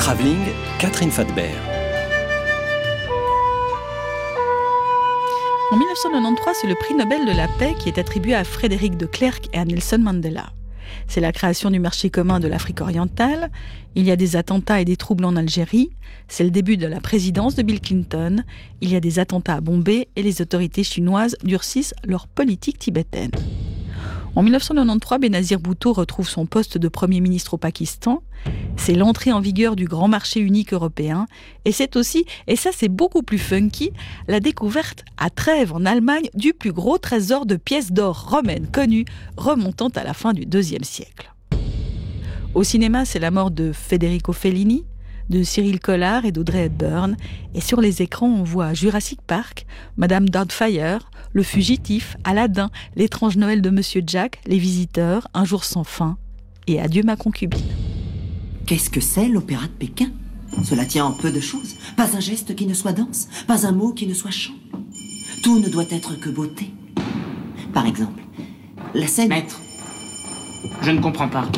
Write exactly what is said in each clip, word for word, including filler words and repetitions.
Travelling, Catherine Fadbert. En dix-neuf cent quatre-vingt-treize, c'est le prix Nobel de la paix qui est attribué à Frédéric de Klerk et à Nelson Mandela. C'est la création du marché commun de l'Afrique orientale. Il y a des attentats et des troubles en Algérie. C'est le début de la présidence de Bill Clinton. Il y a des attentats à Bombay et les autorités chinoises durcissent leur politique tibétaine. En dix-neuf cent quatre-vingt-treize, Benazir Bhutto retrouve son poste de Premier ministre au Pakistan. C'est l'entrée en vigueur du grand marché unique européen. Et c'est aussi, et ça c'est beaucoup plus funky, la découverte à Trèves en Allemagne du plus gros trésor de pièces d'or romaines connues, remontant à la fin du deuxième siècle. Au cinéma, c'est la mort de Federico Fellini, de Cyril Collard et d'Audrey Hepburn. Et sur les écrans, on voit Jurassic Park, Madame Doubtfire, Le Fugitif, Aladdin, L'étrange Noël de Monsieur Jack, Les Visiteurs, Un jour sans fin et Adieu ma concubine. Qu'est-ce que c'est l'opéra de Pékin ? Cela tient en peu de choses. Pas un geste qui ne soit danse, pas un mot qui ne soit chant. Tout ne doit être que beauté. Par exemple, la scène... Maître, je ne comprends pas.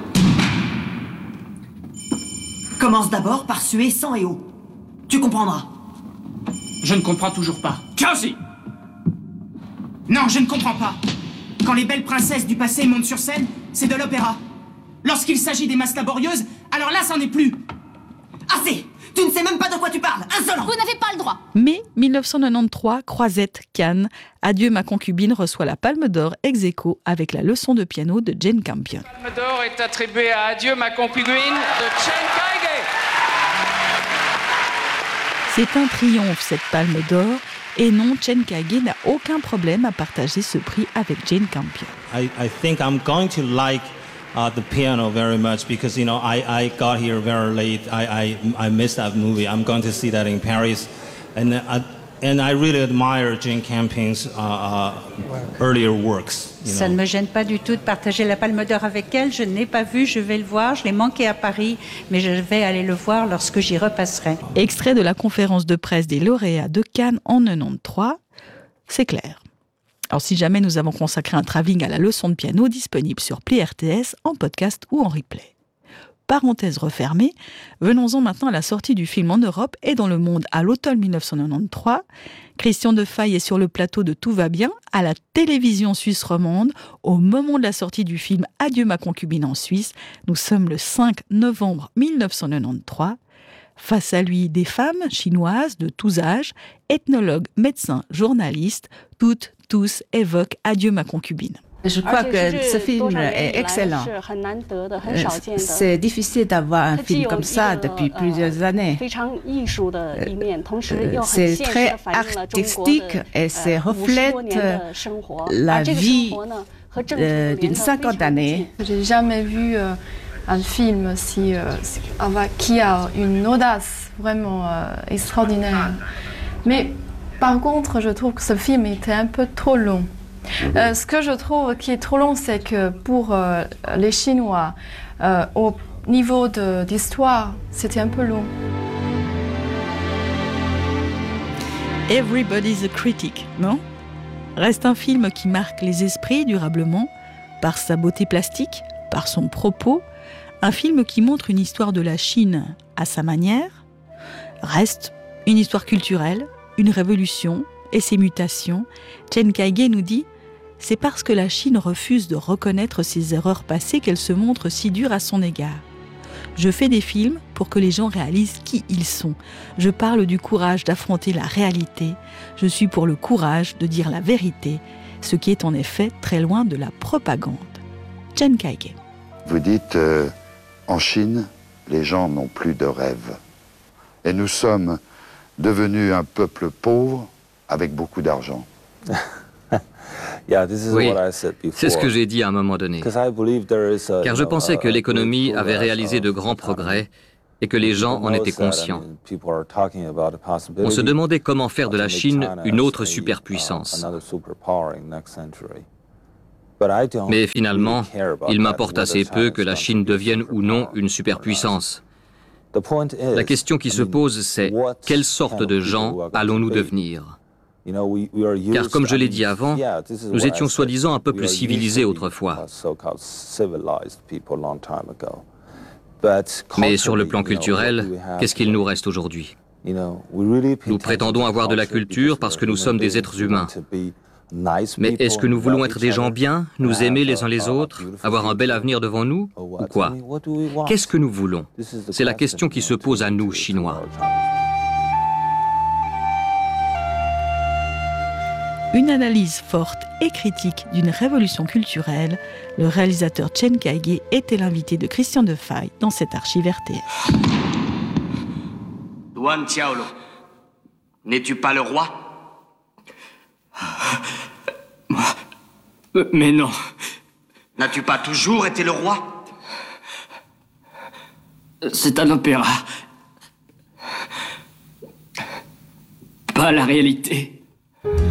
Commence d'abord par suer sang et eau. Tu comprendras. Je ne comprends toujours pas. Toi aussi ! Non, je ne comprends pas. Quand les belles princesses du passé montent sur scène, c'est de l'opéra. Lorsqu'il s'agit des masses laborieuses, alors là, c'en est plus. Assez ! Tu ne sais même pas de quoi tu parles. Insolent ! Vous n'avez pas le droit. Mai dix-neuf cent quatre-vingt-treize, Croisette, Cannes. Adieu ma concubine reçoit la Palme d'Or ex aequo avec la leçon de piano de Jane Campion. La Palme d'Or est attribuée à Adieu ma concubine de Chen Kaige. C'est un triomphe, cette Palme d'Or. Et non, Chen Kaige n'a aucun problème à partager ce prix avec Jane Campion. I, I think I'm going to like uh, the piano very much because, you know, I, I got here very late. I, I, I missed that movie. I'm going to see that in Paris. And, uh, and I really admire Jane Campion's uh, uh, earlier works. You know. Ça ne me gêne pas du tout de partager la Palme d'Or avec elle. Je ne l'ai pas vu, je vais le voir. Je l'ai manqué à Paris, mais je vais aller le voir lorsque j'y repasserai. Extrait de la conférence de presse des lauréats de Cannes en quatre-vingt-treize, c'est clair. Alors si jamais nous avons consacré un travelling à la leçon de piano disponible sur Play R T S, en podcast ou en replay. Parenthèse refermée, venons-en maintenant à la sortie du film en Europe et dans le monde à l'automne dix-neuf cent quatre-vingt-treize. Christian Defaille est sur le plateau de Tout va bien, à la télévision suisse romande, au moment de la sortie du film Adieu ma concubine en Suisse. Nous sommes le cinq novembre dix-neuf cent quatre-vingt-treize. Face à lui, des femmes chinoises de tous âges, ethnologues, médecins, journalistes, toutes, tous évoquent Adieu ma concubine. Je crois que ce film est excellent. C'est difficile d'avoir un film comme ça depuis plusieurs années. C'est très artistique et ça reflète la vie d'une cinquantaine d'années. J'ai jamais vu un film si, qui a une audace vraiment extraordinaire. Mais par contre, je trouve que ce film était un peu trop long. Euh, ce que je trouve qui est trop long, c'est que pour euh, les Chinois, euh, au niveau de, d'histoire, c'était un peu long. Everybody's a critic, non ? Reste un film qui marque les esprits durablement, par sa beauté plastique, par son propos, un film qui montre une histoire de la Chine à sa manière. Reste une histoire culturelle, une révolution et ses mutations. Chen Kaige nous dit « C'est parce que la Chine refuse de reconnaître ses erreurs passées qu'elle se montre si dure à son égard. Je fais des films pour que les gens réalisent qui ils sont. Je parle du courage d'affronter la réalité. Je suis pour le courage de dire la vérité, ce qui est en effet très loin de la propagande. » Chen Kaige. Vous dites, euh, en Chine, les gens n'ont plus de rêve. Et nous sommes devenus un peuple pauvre avec beaucoup d'argent. Oui, c'est ce que j'ai dit à un moment donné. Car je pensais que l'économie avait réalisé de grands progrès et que les gens en étaient conscients. On se demandait comment faire de la Chine une autre superpuissance. Mais finalement, il m'importe assez peu que la Chine devienne ou non une superpuissance. La question qui se pose, c'est quelle sorte de gens allons-nous devenir ? Car comme je l'ai dit avant, nous étions soi-disant un peuple civilisé autrefois. Mais sur le plan culturel, qu'est-ce qu'il nous reste aujourd'hui? Nous prétendons avoir de la culture parce que nous sommes des êtres humains. Mais est-ce que nous voulons être des gens bien, nous aimer les uns les autres, avoir un bel avenir devant nous, ou quoi? Qu'est-ce que nous voulons? C'est la question qui se pose à nous, Chinois. Une analyse forte et critique d'une révolution culturelle, le réalisateur Chen Kaige était l'invité de Christian Defaille dans cette archive R T F. Duan Xiaolong, n'es-tu pas le roi? Mais non. N'as-tu pas toujours été le roi? C'est un opéra. Pas la réalité.